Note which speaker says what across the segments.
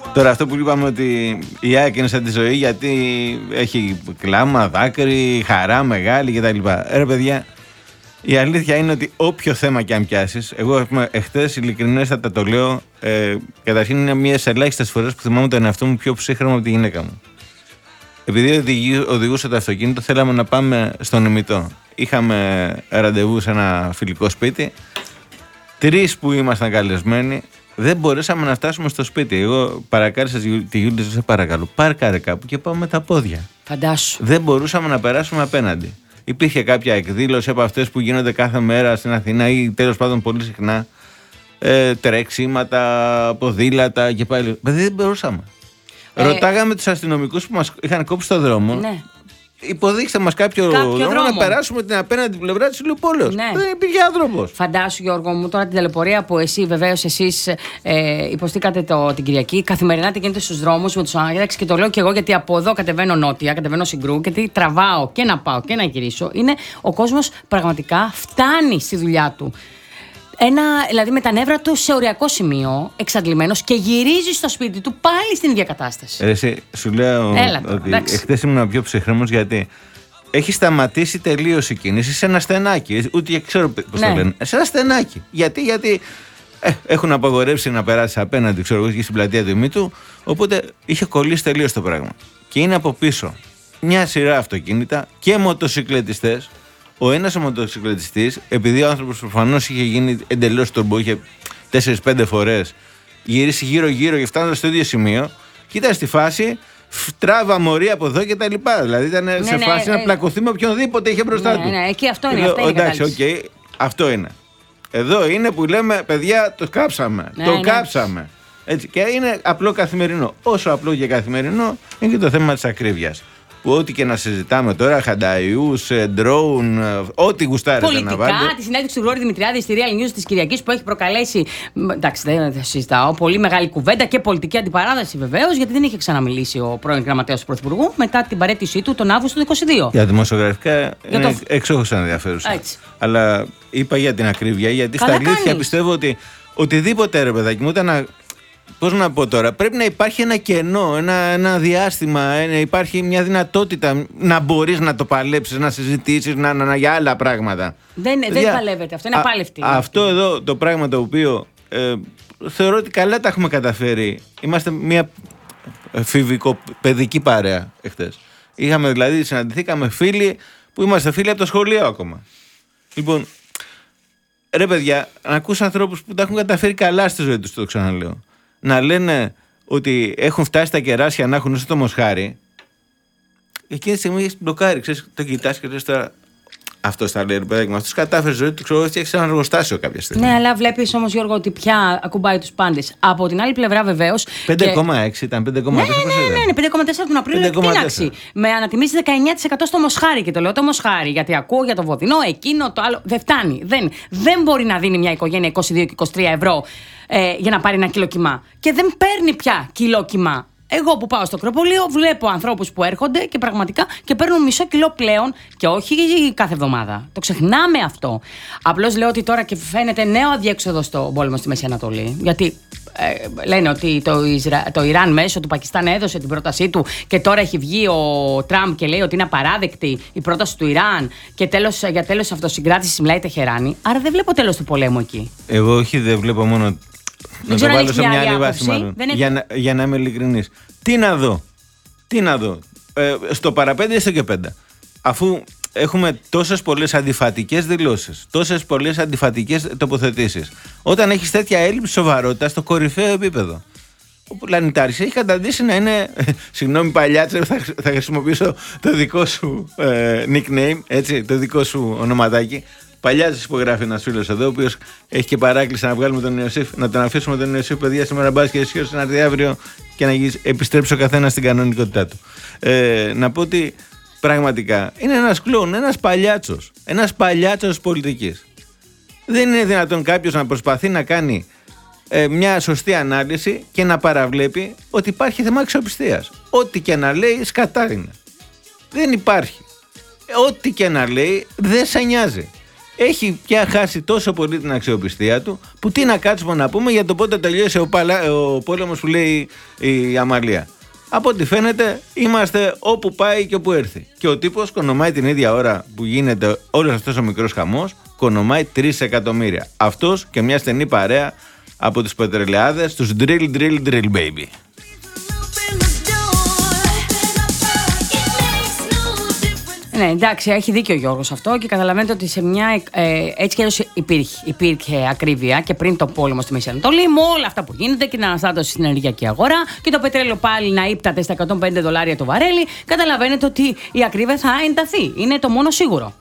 Speaker 1: Τώρα αυτό που είπαμε ότι η ΑΕΚ είναι σαν τη ζωή γιατί έχει κλάμα, δάκρυ, χαρά μεγάλη κτλ. Ρε παιδιά, η αλήθεια είναι ότι όποιο θέμα και αν πιάσεις, εγώ εχθές ειλικρινέστατα το λέω, καταρχήν είναι μία στις ελάχιστες φορές που θυμάμαι τον εαυτό μου πιο ψύχρεμο από τη γυναίκα μου. Επειδή οδηγούσα το αυτοκίνητο, θέλαμε να πάμε στον ημιτό. Είχαμε ραντεβού σε ένα φιλικό σπίτι. 3 που ήμασταν καλεσμένοι, δεν μπορέσαμε να φτάσουμε στο σπίτι. Εγώ παρακάλεσα τη Γιούλη, σε παρακαλώ, πάρκαρε κάπου και πάμε με τα πόδια.
Speaker 2: Φαντάσου.
Speaker 1: Δεν μπορούσαμε να περάσουμε απέναντι. Υπήρχε κάποια εκδήλωση από αυτές που γίνονται κάθε μέρα στην Αθήνα ή τέλος πάντων πολύ συχνά. Τρέξιματα, ποδήλατα και πάλι. Δεν μπορούσαμε. Ρωτάγαμε τους αστυνομικούς που μας είχαν κόψει στο δρόμο.
Speaker 2: Ναι.
Speaker 1: Υποδείξτε μας κάποιο δρόμο να περάσουμε την απέναντι πλευρά της Ηλιοπόλεως.
Speaker 2: Ναι.
Speaker 1: Δεν υπήρχε άνθρωπος.
Speaker 2: Φαντάσου, Γιώργο μου, τώρα την ταλαιπωρία που εσείς υποστήκατε την Κυριακή, καθημερινά την γίνεται στους δρόμους με τους άγραξ και το λέω και εγώ γιατί από εδώ κατεβαίνω νότια, κατεβαίνω Συγκρού και τι τραβάω και να πάω και να γυρίσω. Είναι ο κόσμος πραγματικά φτάνει στη δουλειά του. Δηλαδή με τα νεύρα του σε οριακό σημείο, εξαντλημένος και γυρίζει στο σπίτι του πάλι στην ίδια κατάσταση.
Speaker 1: Εσύ, σου λέω ότι εχθές ήμουν πιο ψυχρέμος γιατί έχει σταματήσει τελείως η κίνηση σε ένα στενάκι. Ούτε ξέρω πώς το λένε. Σε ένα στενάκι. Γιατί έχουν απαγορεύσει να περάσει απέναντι, ξέρω εγώ, στην πλατεία του ημίτου. Οπότε είχε κολλήσει τελείως το πράγμα. Και είναι από πίσω μια σειρά αυτοκίνητα και μοτοσυκλετιστές. Ο ένας ο μοτοσυκλετιστής, επειδή ο άνθρωπος προφανώς είχε γίνει εντελώς τουρμπο, είχε 4-5 φορές γυρίσει γύρω-γύρω και φτάνοντας στο ίδιο σημείο, και ήταν στη φάση τράβα μωρή από εδώ και τα λοιπά. Δηλαδή ήταν σε φάση να πλακωθεί με οποιονδήποτε είχε μπροστά του.
Speaker 2: Ναι, εκεί αυτό είναι.
Speaker 1: Εντάξει, οκ, αυτό είναι. Εδώ είναι που λέμε, παιδιά, το κάψαμε. Κάψαμε. Έτσι, και είναι απλό καθημερινό. Όσο απλό και καθημερινό είναι και το θέμα της ακρίβειας. Που ό,τι και να συζητάμε τώρα, χανταϊούς, ντρόουν, ό,τι γουστάρετε να βάλετε.
Speaker 2: Πολιτικά, τη συνέντευξη του Γρηγόρη Δημητριάδη στη Real News της Κυριακής που έχει προκαλέσει. Εντάξει, δεν θα συζητάω. Πολύ μεγάλη κουβέντα και πολιτική αντιπαράθεση βεβαίως, γιατί δεν είχε ξαναμιλήσει ο πρώην γραμματέας του Πρωθυπουργού μετά την παραίτησή του τον Αύγουστο του 2022.
Speaker 1: Για δημοσιογραφικά είναι εξόχως ενδιαφέρουσα. Αλλά είπα για την ακρίβεια, γιατί στα αλήθεια πιστεύω ότι οτιδήποτε ρε παιδάκι μου, πώς να πω τώρα, πρέπει να υπάρχει ένα κενό, ένα διάστημα, υπάρχει μια δυνατότητα να μπορείς να το παλέψεις, να συζητήσεις για άλλα πράγματα.
Speaker 2: Δεν παλεύεται, αυτό είναι απάλευτη.
Speaker 1: Αυτό εδώ το πράγμα το οποίο θεωρώ ότι καλά τα έχουμε καταφέρει. Είμαστε μια φιβικοπαιδική παρέα εχθές. Συναντηθήκαμε φίλοι που είμαστε φίλοι από το σχολείο ακόμα. Λοιπόν, ρε παιδιά, να ακούς ανθρώπους που τα έχουν καταφέρει καλά στη ζωή τους, το ξαναλέω. Να λένε ότι έχουν φτάσει τα κεράσια να έχουν όσο το μοσχάρι, εκείνη τη στιγμή έχεις μπλοκάρει, ξέρεις, το κοιτάς και λες τώρα. Αυτό τα λέει, παιδάκι μου. Αυτό κατάφερε ζωή του, ξέρω, έχει ένα εργοστάσιο κάποια στιγμή.
Speaker 2: Ναι, αλλά βλέπεις όμως, Γιώργο, ότι πια ακουμπάει τους πάντες. Από την άλλη πλευρά, βεβαίως.
Speaker 1: 5,6 ήταν, 5,4.
Speaker 2: Ναι, 5,4 τον Απρίλιο εκτείναξη. Με ανατιμήσει 19% στο μοσχάρι. Και το λέω το μοσχάρι, γιατί ακούω για το βοδινό, εκείνο, το άλλο. Δεν φτάνει. Δεν μπορεί να δίνει μια οικογένεια 22 και 23 ευρώ για να πάρει ένα κιλό κιμά. Και δεν παίρνει πια κιλό κιμά. Εγώ που πάω στο Ακροπολείο βλέπω ανθρώπους που έρχονται και πραγματικά και παίρνουν μισό κιλό πλέον και όχι κάθε εβδομάδα. Το ξεχνάμε αυτό. Απλώς λέω ότι τώρα και φαίνεται νέο αδιέξοδο στο πόλεμο στη Μέση Ανατολή. Γιατί λένε ότι το Ιράν μέσω του Πακιστάν έδωσε την πρότασή του και τώρα έχει βγει ο Τραμπ και λέει ότι είναι απαράδεκτη η πρόταση του Ιράν και για τέλος αυτοσυγκράτησης μιλάει η Τεχεράνη. Άρα δεν βλέπω τέλος του πολέμου εκεί.
Speaker 1: Εγώ όχι, δεν βλέπω μόνο. Να το βάλω σε μια άλλη βάση, μάλλον. Για να είμαι ειλικρινής. Τι να δω. Στο παραπέντε ή στο και πέντε. Αφού έχουμε τόσες πολλές αντιφατικές δηλώσεις, τόσες πολλές αντιφατικές τοποθετήσεις. Όταν έχεις τέτοια έλλειψη σοβαρότητα στο κορυφαίο επίπεδο. Ο Πλανητάρης έχει καταντήσει να είναι. Συγγνώμη, παλιάτσα, θα χρησιμοποιήσω το δικό σου nickname, έτσι, το δικό σου ονοματάκι. Παλιάς υπογράφει ένας φίλος εδώ, ο οποίος έχει και παράκληση να βγάλουμε τον Ιωσήφ, να τον αφήσουμε τον Ιωσήφ, παιδιά, σήμερα μπας και εσύ να έρθει αύριο και να επιστρέψει ο καθένας στην κανονικότητά του. Να πω ότι πραγματικά είναι ένας κλόουν, ένας παλιάτσος πολιτικής. Δεν είναι δυνατόν κάποιος να προσπαθεί να κάνει μια σωστή ανάλυση και να παραβλέπει ότι υπάρχει θέμα αξιοπιστίας. Ό,τι και να λέει σκατά είναι. Δεν υπάρχει. Ό,τι και να λέει δεν σε νοιάζει. έχει πια χάσει τόσο πολύ την αξιοπιστία του, που τι να κάτσουμε να πούμε για το πότε τελειώσει ο πόλεμος που λέει η Αμαλία. Από ό,τι φαίνεται είμαστε όπου πάει και όπου έρθει. Και ο τύπος κονομάει την ίδια ώρα που γίνεται όλος αυτός ο μικρός χαμός, κονομάει 3 εκατομμύρια. Αυτός και μια στενή παρέα από τους πετρελαιάδες, τους drill baby.
Speaker 2: Ναι, εντάξει, έχει δίκιο ο Γιώργος αυτό και καταλαβαίνετε ότι σε μια. Έτσι κι αλλιώς υπήρχε ακρίβεια και πριν το πόλεμο στη Μέση Ανατολή, με όλα αυτά που γίνεται και την αναστάτωση στην ενεργειακή αγορά και το πετρέλαιο πάλι να ύπταται στα $105 το βαρέλι. Καταλαβαίνετε ότι η ακρίβεια θα ενταθεί. Είναι το μόνο σίγουρο.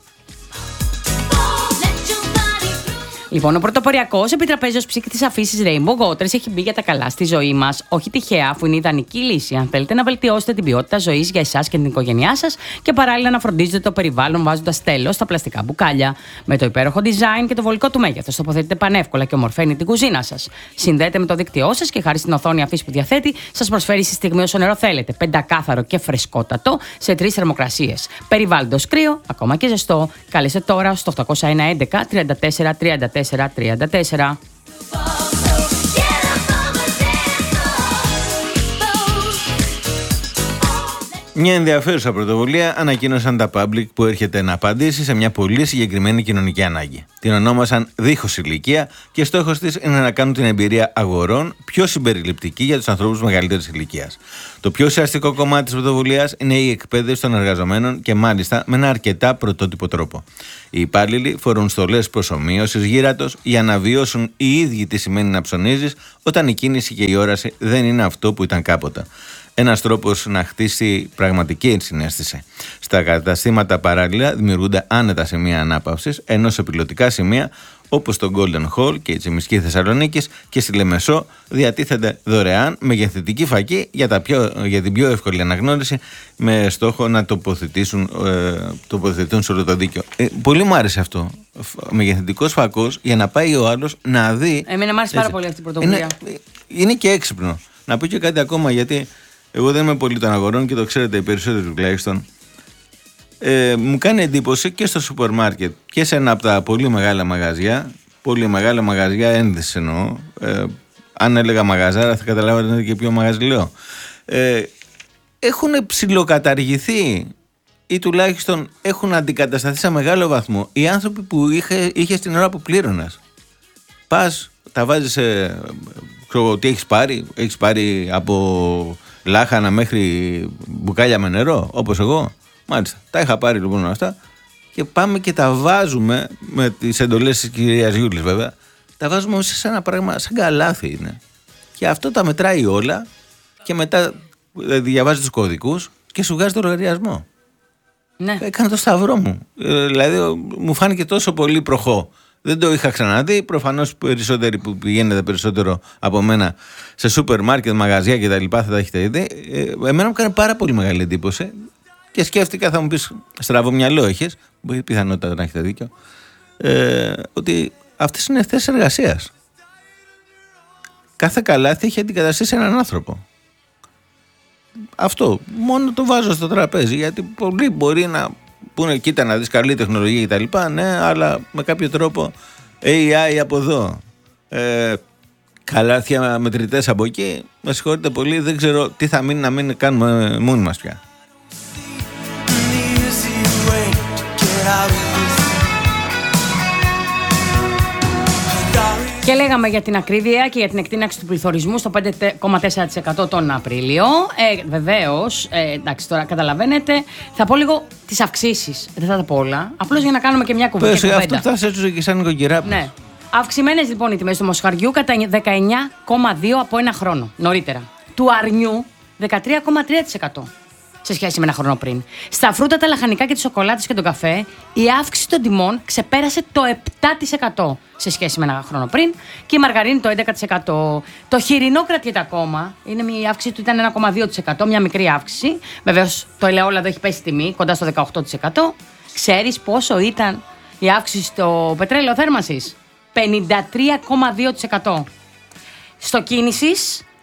Speaker 2: Λοιπόν, ο πρωτοποριακός επιτραπέζιος ψύκτης αφήσης Rainbow Waters έχει μπει για τα καλά στη ζωή μας. Όχι τυχαία, αφού είναι ιδανική λύση αν θέλετε να βελτιώσετε την ποιότητα ζωής για εσάς και την οικογένειά σας και παράλληλα να φροντίζετε το περιβάλλον βάζοντας τέλος στα πλαστικά μπουκάλια. Με το υπέροχο design και το βολικό του μέγεθος τοποθετείτε πανεύκολα και ομορφαίνει την κουζίνα σας. Συνδέεται με το δίκτυό σας και χάρη στην οθόνη αφής που διαθέτει, σας προσφέρει στη στιγμή όσο νερό θέλετε. Πεντακάθαρο και φρεσκότατο σε 3 θερμοκρασίες. Περιβάλλοντος κρύο, ακόμα και ζεστό. Καλέστε τώρα στο 811 34 34.
Speaker 1: Μια ενδιαφέρουσα πρωτοβουλία ανακοίνωσαν τα Public που έρχεται να απαντήσει σε μια πολύ συγκεκριμένη κοινωνική ανάγκη. Την ονόμασαν Δίχως Ηλικία και στόχος της είναι να κάνουν την εμπειρία αγορών πιο συμπεριληπτική για τους ανθρώπους μεγαλύτερης ηλικίας. Το πιο ουσιαστικό κομμάτι της πρωτοβουλίας είναι η εκπαίδευση των εργαζομένων και μάλιστα με ένα αρκετά πρωτότυπο τρόπο. Οι υπάλληλοι φορούν στολές προσομοίωσης γύρατος για να βιώσουν οι ίδιοι τι σημαίνει να ψωνίζεις όταν η κίνηση και η όραση δεν είναι αυτό που ήταν κάποτε. Ένας τρόπος να χτίσει πραγματική ενσυναίσθηση. Στα καταστήματα παράλληλα δημιουργούνται άνετα σημεία ανάπαυσης, ενώ σε πιλωτικά σημεία όπως το Golden Hall και η Τσιμισκή Θεσσαλονίκης και στη Λεμεσό διατίθενται δωρεάν μεγεθυντική φακή για την πιο εύκολη αναγνώριση με στόχο να τοποθετηθούν σε όλο το δίκαιο. Πολύ μου άρεσε αυτό. Μεγεθυντικός φακός για να πάει ο άλλος να δει.
Speaker 2: Εμένα μου άρεσε πάρα πολύ αυτή η πρωτοβουλία.
Speaker 1: Είναι και έξυπνο. Να πω και κάτι ακόμα, γιατί εγώ δεν είμαι πολύ των αγορών και το ξέρετε οι περισσότεροι τουλάχιστον. Μου κάνει εντύπωση και στο σούπερ μάρκετ και σε ένα από τα πολύ μεγάλα μαγαζιά, ένδυση εννοώ. Αν έλεγα μαγαζάρα θα καταλάβατε και ποιο μαγαζί λέω. Έχουν ψιλοκαταργηθεί ή τουλάχιστον έχουν αντικατασταθεί σε μεγάλο βαθμό οι άνθρωποι που είχες την ώρα που πλήρωνας. Πας, τα βάζεις τι έχεις πάρει από λάχανα μέχρι μπουκάλια με νερό, όπως εγώ. Μάλιστα, τα είχα πάρει λοιπόν αυτά και πάμε και τα βάζουμε με τις εντολές της κυρίας Γιούλης βέβαια. Τα βάζουμε σε ένα πράγμα σαν καλάθι είναι. Και αυτό τα μετράει όλα και μετά διαβάζει τους κωδικούς και σου βγάζει το λογαριασμό.
Speaker 2: Ναι.
Speaker 1: Έκανα το σταυρό μου. Δηλαδή μου φάνηκε τόσο πολύ προχώ. Δεν το είχα ξαναδεί. Προφανώς περισσότεροι που πηγαίνετε περισσότερο από μένα σε σούπερ μάρκετ, μαγαζιά κτλ. Θα τα έχετε δει. Εμένα μου έκανε πάρα πολύ μεγάλη εντύπωση και σκέφτηκα, θα μου πεις στραβό μυαλό έχεις, πιθανότητα να έχετε δίκιο, ότι αυτές είναι θέσεις εργασίας. Κάθε καλάθι έχει αντικαταστήσει έναν άνθρωπο. Αυτό μόνο το βάζω στο τραπέζι, γιατί πολλοί μπορεί να πούνε κοίτα να δεις καλή τεχνολογία κτλ. Ναι, αλλά με κάποιο τρόπο AI από εδώ, καλάθια μετρητές από εκεί, με συγχωρείτε πολύ, δεν ξέρω τι θα μείνει να μην κάνουμε μόνοι μας πια.
Speaker 2: Και λέγαμε για την ακρίβεια και για την εκτείναξη του πληθωρισμού στο 5,4% τον Απρίλιο. Βεβαίως, εντάξει, τώρα καταλαβαίνετε, θα πω λίγο τις αυξήσεις. Δεν θα τα πω όλα. Απλώς για να κάνουμε και μια κουβέντα.
Speaker 1: Αυτό θα σε και σαν νοικοκυρά.
Speaker 2: Ναι. Αυξημένες λοιπόν οι τιμές του μοσχαριού κατά 19,2% από ένα χρόνο νωρίτερα. Του αρνιού 13,3%. Σε σχέση με ένα χρόνο πριν. Στα φρούτα, τα λαχανικά και τις σοκολάτες και τον καφέ, η αύξηση των τιμών ξεπέρασε το 7% σε σχέση με ένα χρόνο πριν και η μαργαρίνη το 11%. Το χοιρινό κρατιέται ακόμα, η αύξηση του ήταν 1,2%, μια μικρή αύξηση. Βεβαίως το ελαιόλαδο έχει πέσει τιμή, κοντά στο 18%. Ξέρεις πόσο ήταν η αύξηση στο πετρέλαιο θέρμανσης? 53,2%. Στο κίνησης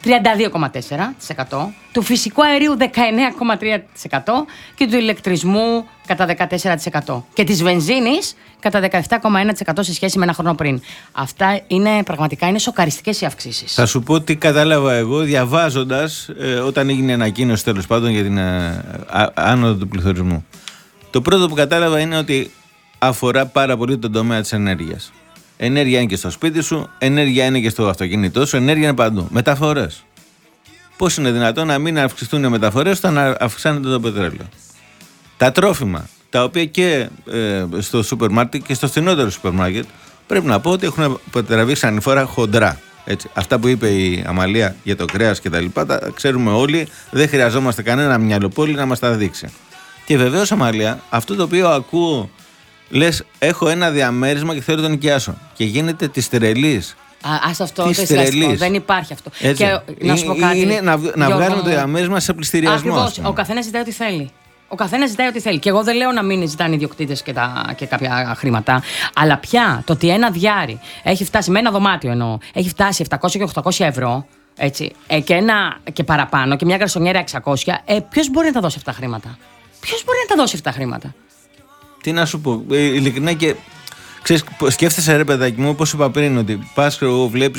Speaker 2: 32,4%, του φυσικού αερίου 19,3% και του ηλεκτρισμού κατά 14% και της βενζίνης κατά 17,1% σε σχέση με ένα χρόνο πριν. Αυτά πραγματικά είναι σοκαριστικές οι αυξήσεις.
Speaker 1: Θα σου πω τι κατάλαβα εγώ διαβάζοντας όταν έγινε ανακοίνωση τέλος πάντων για την άνοδο του πληθωρισμού. Το πρώτο που κατάλαβα είναι ότι αφορά πάρα πολύ τον τομέα της ενέργειας. Ενέργεια είναι και στο σπίτι σου, ενέργεια είναι και στο αυτοκίνητό σου, ενέργεια είναι παντού. Μεταφορές. Πώς είναι δυνατόν να μην αυξηθούν οι μεταφορές όταν αυξάνεται το πετρέλαιο? Τα τρόφιμα, τα οποία και στο σούπερ μάρκετ και στο φθηνότερο σούπερ μάρκετ, πρέπει να πω ότι έχουν τραβήξει ανηφόρα χοντρά. Έτσι. Αυτά που είπε η Αμαλία για το κρέας και τα λοιπά, τα ξέρουμε όλοι, δεν χρειαζόμαστε κανένα μυαλοπόλη να μας τα δείξει. Και βεβαίως, Αμαλία, αυτό το οποίο ακούω, λες, έχω ένα διαμέρισμα και θέλω τον νοικιάσω. Και γίνεται της τρελής.
Speaker 2: Ας αυτό το εστιαστικό. Δεν υπάρχει αυτό.
Speaker 1: Έτσι. Και να σου πω κάτι. Είναι να βγάλουμε το διαμέρισμα σε πληστηριασμό.
Speaker 2: Ακριβώς. Ο καθένας ζητάει ό,τι θέλει. Ο καθένας ζητάει ό,τι θέλει. Και εγώ δεν λέω να μην ζητάνε οι ιδιοκτήτες και κάποια χρήματα. Αλλά πια το ότι ένα διάρρη έχει φτάσει, με ένα δωμάτιο εννοώ, έχει φτάσει 700 και 800 ευρώ. Έτσι, και παραπάνω, και μια γκαρσονιέρα 600, ποιος μπορεί να τα δώσει αυτά τα χρήματα? Ποιος μπορεί να τα δώσει αυτά τα χρήματα?
Speaker 1: Τι να σου πω, ειλικρινά, και ξέρεις, σκέφτεσαι, ρε παιδάκι μου, όπως είπα πριν, ότι πας, βλέπεις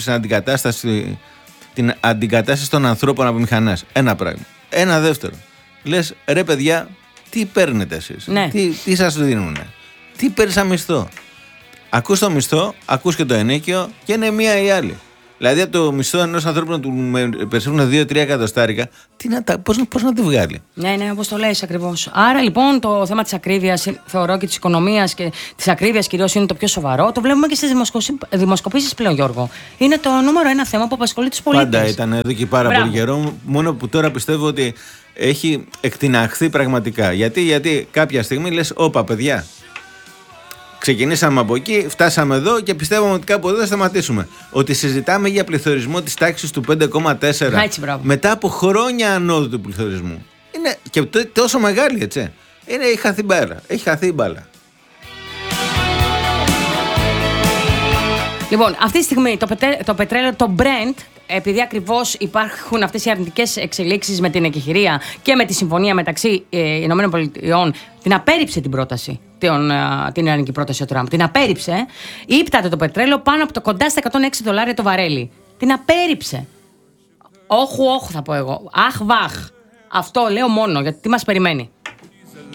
Speaker 1: την αντικατάσταση των ανθρώπων από μηχανές. Ένα πράγμα. Ένα δεύτερο. Λες, ρε παιδιά, τι παίρνετε εσείς?
Speaker 2: Ναι.
Speaker 1: Τι σας δίνουνε? Τι παίρνεις σαν μισθό? Ακούς το μισθό, ακούς και το ενίκιο και είναι μία ή άλλη. Δηλαδή από το μισθό ενός ανθρώπου να του περισσεύουν 2-3 εκατοστάρικα, πώς να τη βγάλει?
Speaker 2: Ναι, όπως το λες ακριβώς. Άρα λοιπόν το θέμα της ακρίβειας, θεωρώ, και της οικονομίας και της ακρίβειας κυρίως, είναι το πιο σοβαρό. Το βλέπουμε και στις δημοσκοπήσεις πλέον, Γιώργο. Είναι το νούμερο ένα θέμα που απασχολεί τους πολίτες.
Speaker 1: Πάντα ήταν εδώ και πάρα πολύ καιρό. Μόνο που τώρα πιστεύω ότι έχει εκτιναχθεί πραγματικά. Γιατί κάποια στιγμή λες, όπα παιδιά, ξεκινήσαμε από εκεί, φτάσαμε εδώ και πιστεύαμε ότι κάπου εδώ θα σταματήσουμε. Ότι συζητάμε για πληθωρισμό της τάξης του 5,4 μετά από χρόνια ανόδου του πληθωρισμού. Είναι και τόσο μεγάλη, έτσι. Έχει χαθεί η μπάλα.
Speaker 2: Λοιπόν, αυτή τη στιγμή το πετρέλαιο, το Brent, επειδή ακριβώς υπάρχουν αυτές οι αρνητικές εξελίξεις με την εκεχηρία και με τη συμφωνία μεταξύ ΗΠΑ, την απέρριψε την πρόταση, την ιρανική πρόταση ο Τραμπ. Την απέρριψε, ύπταται το πετρέλαιο πάνω από κοντά στα $106 το βαρέλι. Την απέρριψε. Όχου θα πω εγώ. Αχ βαχ. Αυτό λέω μόνο, γιατί τι μας περιμένει?